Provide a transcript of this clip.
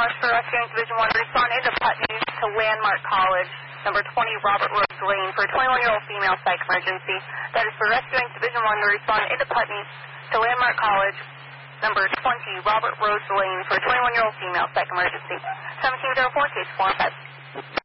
for Rescuing Division 1 to respond into Putney to Landmark College, number 20 Robert Rose Lane, for a 21-year-old female psych emergency. That is for Rescuing Division 1 to respond into Putney to Landmark College, number 20 Robert Rose Lane, for a 21-year-old female psych emergency. 1704, case 4 5.